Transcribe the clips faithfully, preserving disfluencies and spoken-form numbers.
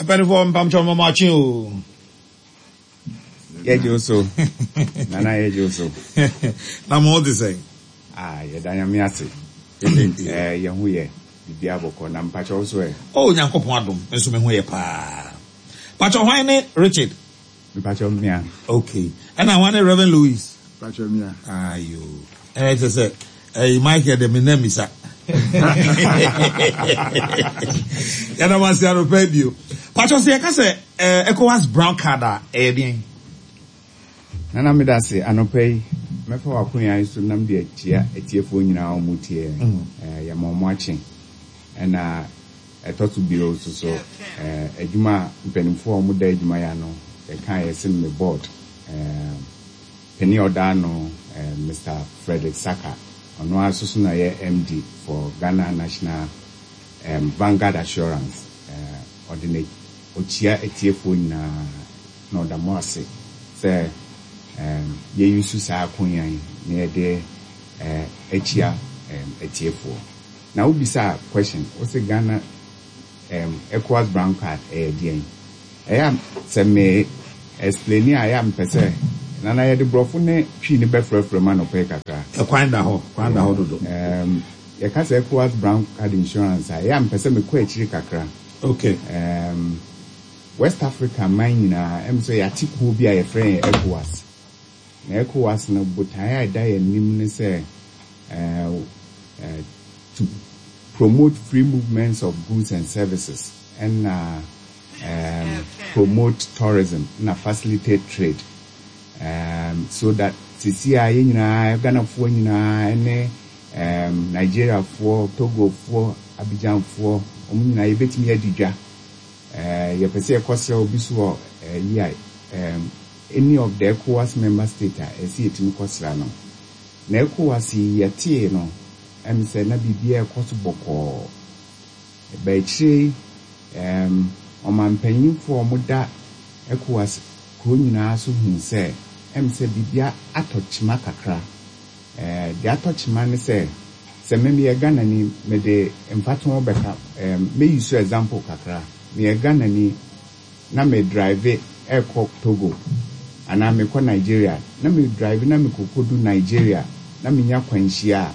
penny for Pamchoma Machu. Yejoso. Nana Yejoso. I'm all the same. Ah, yeah, Dayamiasi. Eh, Yahuye, the Diaboko, Nampacho also. Oh, Yanko Pondum, and Sumehuye pa. Pacho Hine, Richard. Pacho Mia. Okay. And I want a Reverend Louis. Pacho Mia. Ah, you. And I said, eh, Mike, the Minemisa. And I want to pay you. Pacho say, I can say, eh, ECOWAS brown card, eh, bien. Nana Medasi, Anope, Mefa Wakunya is to name the Tia, a tear for you now, Mutia, your mom watching. And uh, I thought to be also so, uh, a Juma, Penny for Muday Jumayano, a kind of similar board, Penny Odano, Mister Frederick Saka, on one Susuna M D for Ghana National um, Vanguard Assurance, uh, ordinate, Ochia, a tear for you now, no, the Morsi, say. Um, ye use sa kunya near de uh echia um etiefo. Now we bisa question, what's the Ghana um ECOWAS brown card eh dean? I am se me explain I am pese. Nana ye de brofo ne twi ne befra fra man opɛ kakra. E kwanda ho, kwanda ho dodo. Um ye ka se ECOWAS brown card insurance I am pese me ko echiri kakra. Okay. Um West Africa mine na em so ya tiku bi a ye friend ECOWAS. ECOWAS no butaya die nim say uh, uh, to promote free movements of goods and services and uh, um, promote tourism and facilitate trade um, so that sisi aye nyina Ghana fo nyina ene um, Nigeria fo Togo fo Abidjan fo omu nyina yebetimi adidwa eh yepese ekosra obi so eh yi um any of the ECOWAS member states are see it in Kosrano. Na ECOWAS yeti no em say na bibia ekoto boko ba chi um omampanyin for muda ECOWAS ko nyina so hu say em say bibia atochima kakra eh the atochima ne say say me me Ghana ni me de empato beka um me use example kakra me Ghana ni na me drive eko Togo ana me ko Nigeria na me drive na me kokodu Nigeria na me nya kwanhia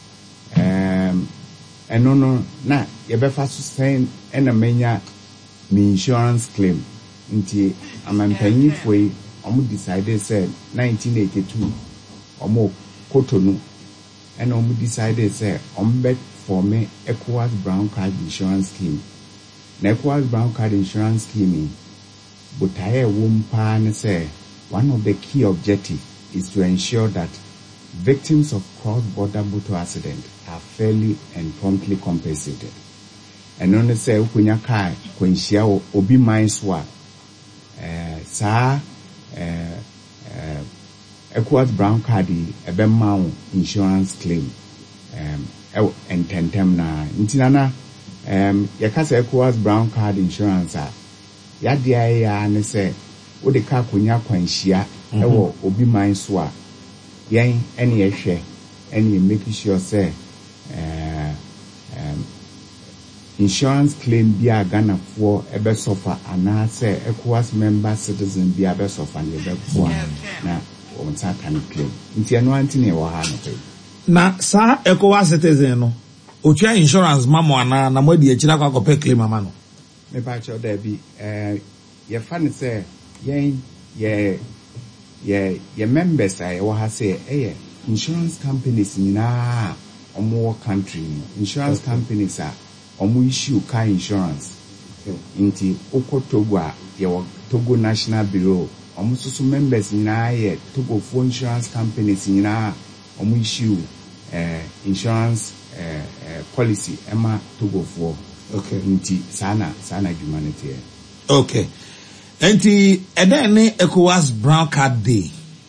um eno no na ye be fa so sen ena menya me insurance claim nti amampanyi foi omo decided say nineteen eighty-two omo kotonu ena omo decided say omo bet for me ECOWAS brown card insurance scheme na ECOWAS brown card insurance scheme but I wumpa ne say one of the key objectives is to ensure that victims of cross-border motor accident are fairly and promptly compensated. And only say ukunya kai kwenshia obi mainswa eh sa eh eh ECOWAS brown card ebe mawo insurance claim um ententem na ntinana um yakasa ECOWAS brown card insurance a yadia ya ne say o de ka konya kwanhia ewo obi man so a yen ene ehwe ene make sure say eh um insurance claim bi a Ghana for ebe suffer ana say ECOWAS member citizen bi ebe suffer ne be for na o nta kan claim nti eno anti ne wo ha no pe na sa ECOWAS citizen no o twa insurance mamo ana na mo de akira kwa kope claim mama no me ba cho da bi eh ye fa ne say yen ye ye ye members I wa ha say eh insurance companies na omo country insurance okay. companies are omo issue car insurance okay. Inti Togo a ye Togo National Bureau omo so members na ye Togo for insurance companies na omo issue eh insurance eh, eh policy ema Togo for okay. Inti sana sana humanity okay. Enti edene ECOWAS brown card day.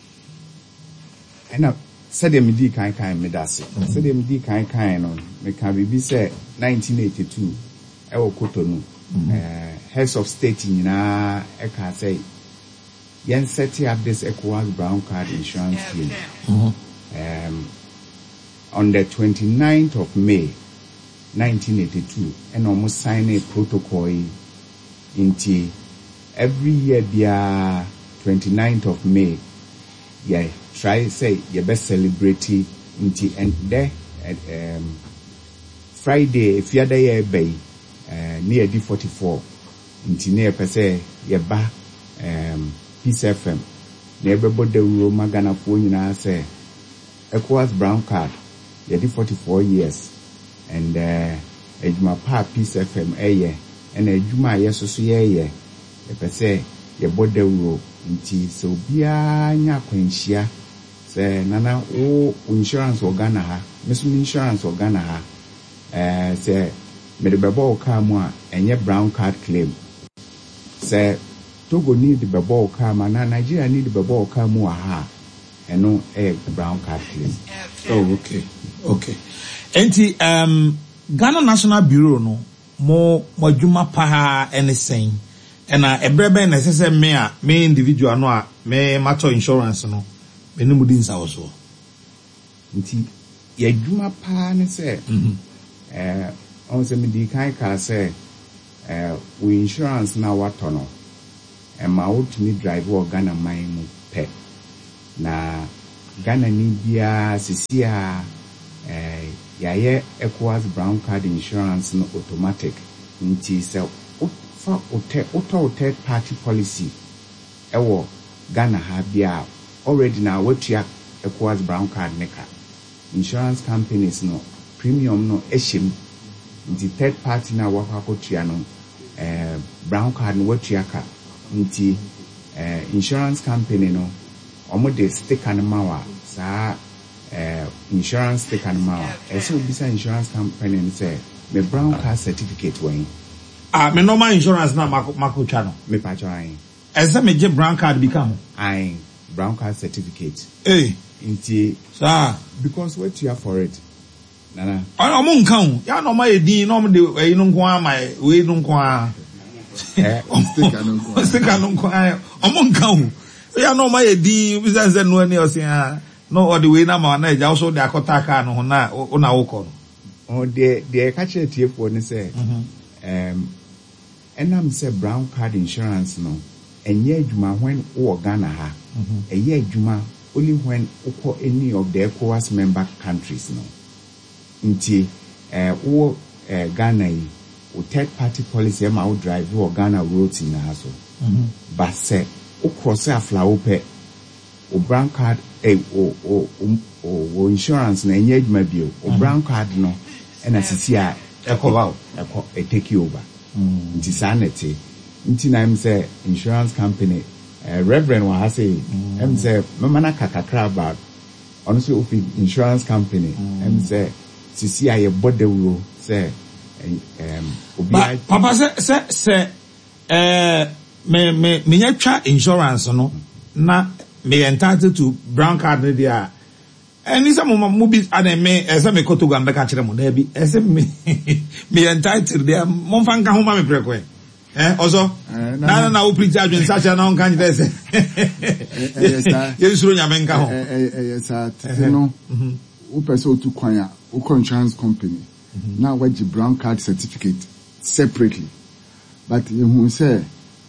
Ena said them di kan kan me dase. Said them di kan kan no me kan bibi say nineteen eighty-two e wo Kotonu. Eh heads of state nyina e ka say yen set up this ECOWAS brown card insurance scheme. Mm-hmm. Um on the twenty-ninth of May nineteen eighty-two and almost sign a protocol Inti every year bia twenty-ninth of May, yeah, try say your best celebrity inti and there um Friday if you're there bay uh, near D forty-four inti near per se your ba um Peace F M. Everybody will magana phone na say ECOWAS brown card yeah D forty-four years and uh ejuma pa Peace F M eh and ejuma yeso so ye e per se ye body will nti so bia nya kwanhia say nana o insurance organa ha mesu insurance organa ha eh say me de bebo ka mu a enye brown card claim say Togo need the bebo ka ma na Nigeria need the bebo ka mu ha eno eh brown card claim. Oh okay okay enti um Ghana National Bureau no mo modwuma pa ha anything and a ebrebe na sese me a me individual no a me matter insurance no me no mudi nsa wo so nti ya dwuma pa ne se eh on se me di kan ka se eh we insurance na wato no e ma wo tumi drive wo Ghana man mu pe na Ghana ni bia sisi a eh ya ye ECOWAS brown card insurance no automatic nti se fa auto third party policy ewo Ghana ha bia already now what you ECOWAS brown card neka insurance companies no premium no ehim the third party na wakakotua no eh brown card no what you aka nti eh insurance company no omo de sticker na mawa sa eh insurance sticker na mawa eso bisa insurance company no say me brown card certificate when ah me normal insurance na mako mako chano me pa chai ese me je brown card become I brown card certificate eh inti sa because what you have for it nana ono mo nkan ya no ma edin no mo de e no nko ama we no nko a eh sticker no nko sticker no nko a omo nkan ya no ma edin bisa se no ani o se a no o de we na ma na ja so de akota ka no na o na wo ko no o de de ka che tie fo ni se um enam say brown card insurance no enye adwuma when o Ghana ha enye adwuma only when uko any of the ECOWAS member countries no nti eh o eh Ghana yi o third party policy ma o drive o Ghana roads in ha so but say o cross a flower pe o brown card eh o o o insurance na enye adwuma bio o brown card no na sisi a ECOWAS eco e take you over nti sanity nti na im say insurance company uh, reverend wa say em say mama na kakakra about honestly of insurance company em say sisi aye bodewuro say um obi papa say say say eh me me me twa insurance no na me entitled to brown card there. And is a moment be and me as a me koto gamba catch them on there be as a me me entitled there monfanka home me preque eh also na na o preach adwen such an on can you say yes sir yes ro nyamenka ho yes sir no o person to kwanya o insurance company now what the brown card certificate separately but you say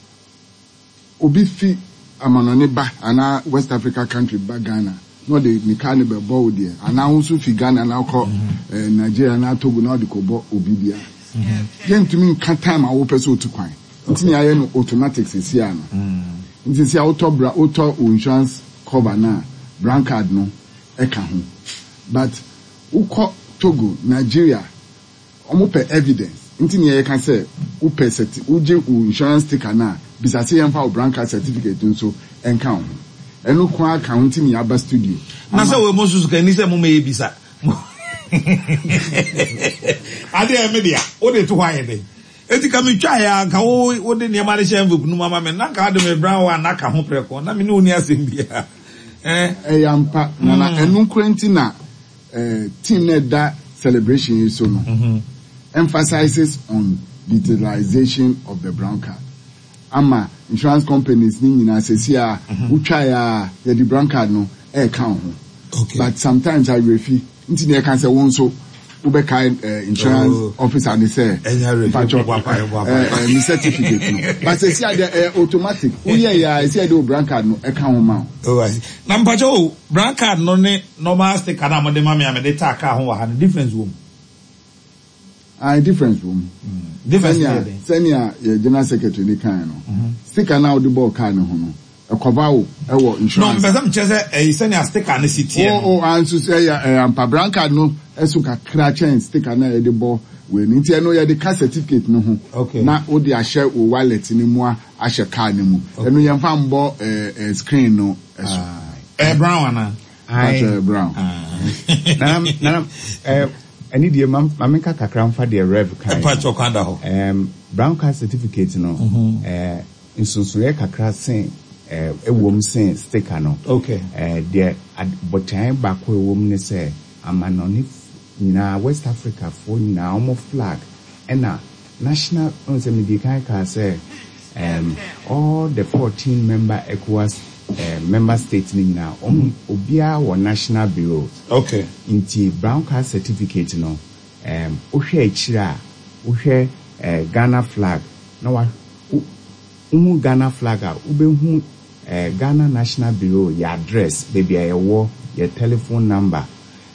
obi fi amanone ba ana West Africa country ba Ghana no de nika ne be bo there and now also fi Ghana na ko Nigeria na Togo na de ko bo obi bia yen tumi nka time a wo pese otu kwan ntimi aye no automatic sisi ana nti sia auto bra auto insurance cover na brown card no e ka ho but uko Togo Nigeria omo pe evidence ntimi ye kan say u pe set uje insurance sticker na bisase yen fa brown card certificate nso enka ho enu kwa account mi aba studio na se we mosusu ka ni se mo me bisa ade e media o de to hwan de eti ka me twa ya ka wo wo de ne ma de she envelope nu mama me na ka de me brown wa na ka ho preko na me ne oni asem bia eh e yampa na na enu kwenti na eh team na da celebration so no emphasizes on utilization of the brown card ama insurance companies ni nyina sesi a utwa ya ya the brown card no e ka ho okay but sometimes I refi nti ne kan say won so ube kind uh, insurance oh. officer and they say uh, certificate no. But say see the uh, automatic oh yeah yeah see the brand card no account amount. Oh I see. Na mpacho brand card no ne normal sticker na mo de mama me de tag ka ho wa ha difference wo. Ah difference wo. Difference there. Senior general secretary ni kan no. Sticker na the ball card no ho no. A cover ewo insurance. No, but chese e senior sticker na city. Oh oh and so say ya ampa brand card no esu ka crachen sticker na e de ball we ni ti no ya de car certificate no ho. Okay. Na o de a share o wallet ni mu a share car ni mu. Enu ye fa mbo eh screen no esu. Eh brown na. Ai brown. Na na eh ani de mam mameka kakra mfa de rev kan. Pa chokwanda ho. Um brown card certificate no eh insunsuye kakra sen eh ewom sen sticker no. Okay. Eh there botan back we ewom ne say amanoni na West Africa for na omo flag and na national on say me kan ka say um all the fourteen member ECOWAS uh, member states ni na um obia or national bureau. Okay. Inti brown card certificate no um ohwe akira ohwe uh, Ghana flag na wa umu Ghana flag a ubehu uh, Ghana National Bureau your address baby your your telephone number